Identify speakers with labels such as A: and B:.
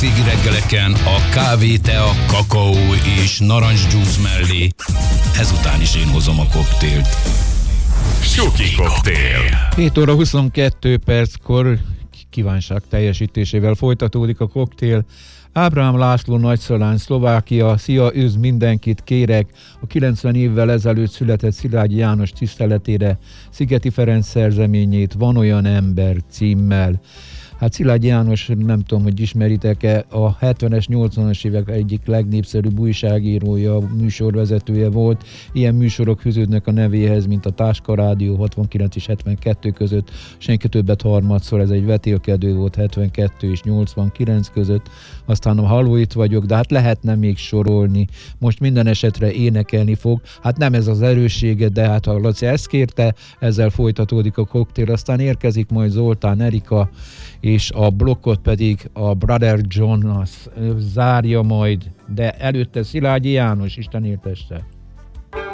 A: hétvégi reggeleken a kávé, tea, kakaó és narancsdzsúsz mellé ezután is én hozom a koktélt.
B: Suki koktél.
C: 7 óra 22 perckor kívánság teljesítésével folytatódik a koktél. Ábrahám László Nagyszalány, Szlovákia. Szia, üzd mindenkit, kérek! A 90 évvel ezelőtt született Szilágyi János tiszteletére Szigeti Ferenc szerzeményét Van olyan ember címmel. Hát Szilágyi János, nem tudom, hogy ismeritek-e, a 70-es, 80-as évek egyik legnépszerűbb újságírója, műsorvezetője volt. Ilyen műsorok fűződnek a nevéhez, mint a Táska Rádió 69 és 72 között, senki többet harmadszor, ez egy vetélkedő volt 72 és 89 között. Aztán a Halló, itt vagyok, de hát lehetne még sorolni. Most minden esetre énekelni fog. Hát nem ez az erőssége, de hát ha Laci ezt kérte, ezzel folytatódik a koktél. Aztán érkezik majd Zoltán Erika, és a blokkot pedig a Brother Jonas zárja majd, de előtte Szilágyi János, Isten éltesse.